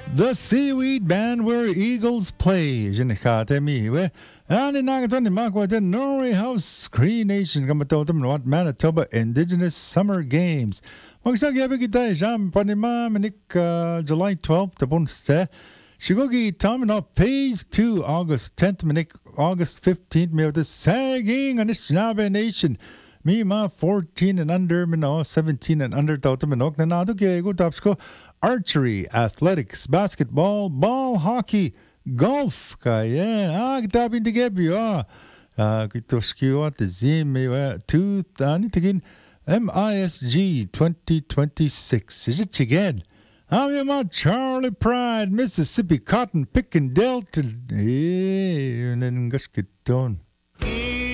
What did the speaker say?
The Seaweed Band where Eagles play. Jinikate miwe. Ani nagaton ni makwa the Norway House Cree Nation kamatotam wat Manitoba Indigenous Summer Games. Magsagyabi kita jam panima manik July 12th tapon ste. Shigogi Tamino Phase 2 August 10th manik August 15th me the sagging Anishinaabe Nation. Me ma 14 and under mino 17 and under tautamino na nado kaya go tapsko archery, athletics, basketball, ball, hockey, golf kaya kitabin tigebi kitoshkiwa tizim two tigin MISG 2026 is it again? I'm your man Charlie Pride, Mississippi Cotton Picking Delta. And then gaskiton.